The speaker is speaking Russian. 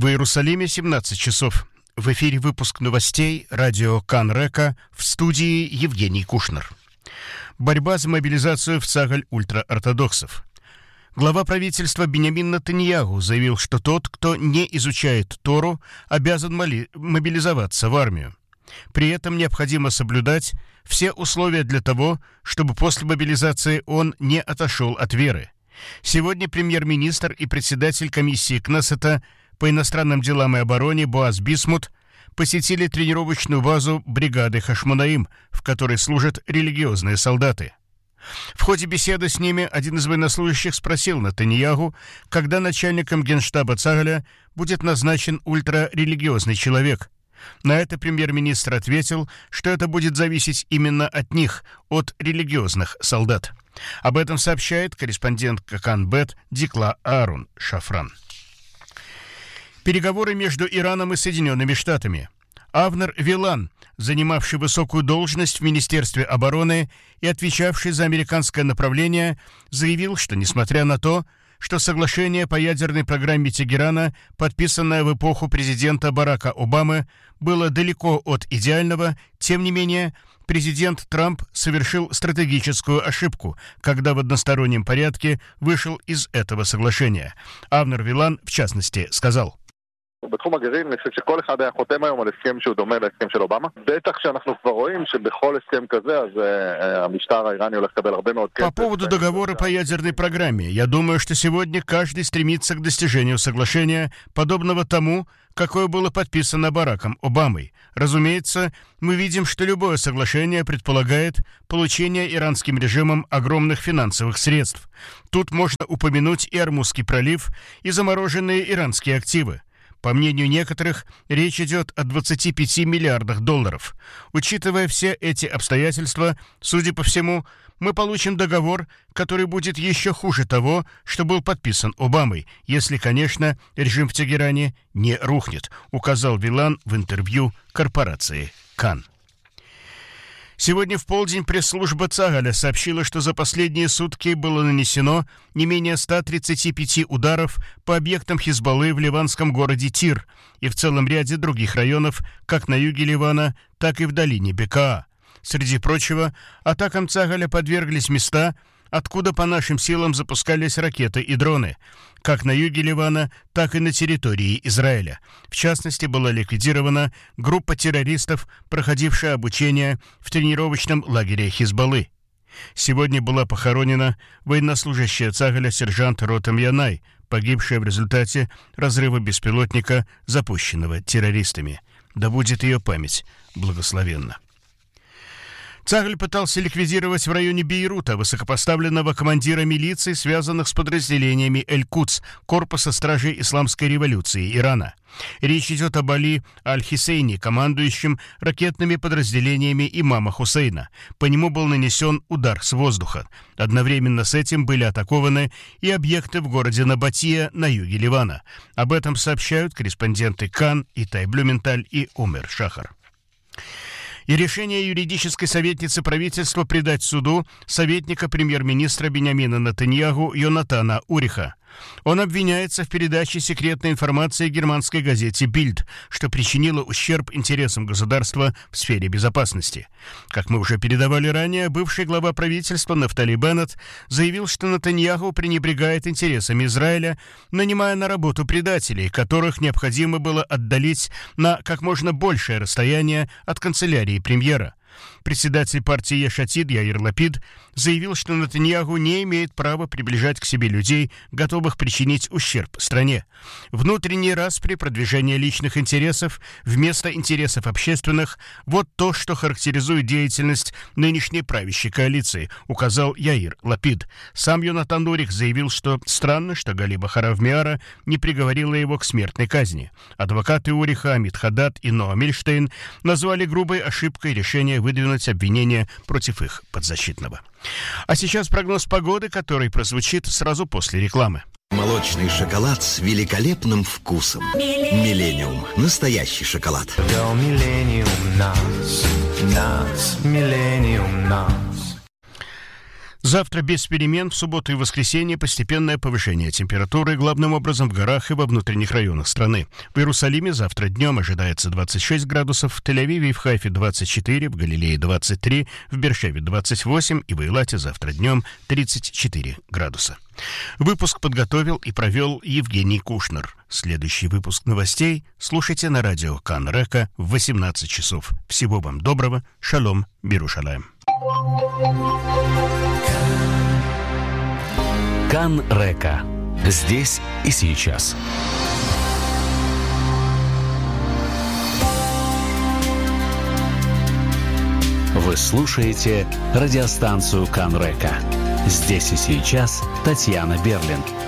В Иерусалиме 17 часов. В эфире выпуск новостей радио Кан-Река, в студии Евгений Кушнер. Борьба за мобилизацию в Цагаль ультраортодоксов. Глава правительства Биньямин Нетаньяху заявил, что тот, кто не изучает Тору, обязан мобилизоваться в армию. При этом необходимо соблюдать все условия для того, чтобы после мобилизации он не отошел от веры. Сегодня премьер-министр и председатель комиссии Кнессета по иностранным делам и обороне Боаз Бисмут посетили тренировочную базу бригады Хашмонаим, в которой служат религиозные солдаты. В ходе беседы с ними один из военнослужащих спросил Нетаньяху, когда начальником генштаба Цагаля будет назначен ультрарелигиозный человек. На это премьер-министр ответил, что это будет зависеть именно от них, от религиозных солдат. Об этом сообщает корреспондентка Кан-Бет Дикла Аарон Шафран. Переговоры между Ираном и Соединенными Штатами. Авнер Вилан, занимавший высокую должность в Министерстве обороны и отвечавший за американское направление, заявил, что несмотря на то, что соглашение по ядерной программе Тегерана, подписанное в эпоху президента Барака Обамы, было далеко от идеального, тем не менее, президент Трамп совершил стратегическую ошибку, когда в одностороннем порядке вышел из этого соглашения. Авнер Вилан, в частности, сказал: בתחום הגרעין אני חושב שכל אחד היה חותם היום על הסכם שהוא דומה להסכם של אובמה. בטח שאנחנו כבר רואים שבכל הסכם כזה אז המשטר האיראני הולך לקבל הרבה מאוד כסף. По поводу договора по ядерной программе, я думаю, что сегодня каждый стремится к достижению соглашения, подобного тому, какое было подписано Бараком Обамой. Разумеется, мы видим, что любое соглашение предполагает получение иранским режимом огромных финансовых средств. Тут можно упомянуть и Ормузский пролив, и замороженные иранские активы. По мнению некоторых, речь идет о 25 миллиардах долларов. Учитывая все эти обстоятельства, судя по всему, мы получим договор, который будет еще хуже того, что был подписан Обамой, если, конечно, режим в Тегеране не рухнет, указал Вилан в интервью корпорации Кан. Сегодня в полдень пресс-служба Цагаля сообщила, что за последние сутки было нанесено не менее 135 ударов по объектам Хизбаллы в ливанском городе Тир и в целом ряде других районов, как на юге Ливана, так и в долине Бекаа. Среди прочего, атакам Цагаля подверглись места, откуда по нашим силам запускались ракеты и дроны, как на юге Ливана, так и на территории Израиля. В частности, была ликвидирована группа террористов, проходившая обучение в тренировочном лагере Хизбаллы. Сегодня была похоронена военнослужащая Цагаля сержант Ротам Янай, погибшая в результате разрыва беспилотника, запущенного террористами. Да будет ее память благословенна. Цагаль пытался ликвидировать в районе Бейрута высокопоставленного командира милиций, связанных с подразделениями Эль-Кудс, корпуса стражей исламской революции Ирана. Речь идет об Али Аль-Хисейни, командующем ракетными подразделениями имама Хусейна. По нему был нанесен удар с воздуха. Одновременно с этим были атакованы и объекты в городе Набатия на юге Ливана. Об этом сообщают корреспонденты Кан, Итай Блюменталь и Умер Шахар. И решение юридической советницы правительства предать суду советника премьер-министра Биньямина Нетаньяху Йонатана Уриха. Он обвиняется в передаче секретной информации германской газете «Бильд», что причинило ущерб интересам государства в сфере безопасности. Как мы уже передавали ранее, бывший глава правительства Нафтали Беннет заявил, что Нетаньяху пренебрегает интересами Израиля, нанимая на работу предателей, которых необходимо было отдалить на как можно большее расстояние от канцелярии премьера. Председатель партии Еш Атид Яир Лапид заявил, что Нетаньяху не имеет права приближать к себе людей, готовых причинить ущерб стране. Внутренний распри, продвижение личных интересов вместо интересов общественных – вот то, что характеризует деятельность нынешней правящей коалиции, указал Яир Лапид. Сам Йонатан Урих заявил, что странно, что Галиба Харав Миара не приговорила его к смертной казни. Адвокаты Уриха Амид Хадад и Ноа Мильштейн назвали грубой ошибкой решение выдвинуть обвинение против их подзащитного. А сейчас прогноз погоды, который прозвучит сразу после рекламы. Молочный шоколад с великолепным вкусом. Миллениум. Настоящий шоколад. Миллениум нас. Завтра без перемен, в субботу и воскресенье постепенное повышение температуры, главным образом в горах и во внутренних районах страны. В Иерусалиме завтра днем ожидается 26 градусов, в Тель-Авиве и в Хайфе 24, в Галилее 23, в Бершеве 28 и в Эйлате завтра днем 34 градуса. Выпуск подготовил и провел Евгений Кушнер. Следующий выпуск новостей слушайте на радио Кан Река в 18 часов. Всего вам доброго. Шалом, Бирушалаем. Кан Река. Здесь и сейчас. Вы слушаете радиостанцию Кан Река. Здесь и сейчас Татьяна Берлин.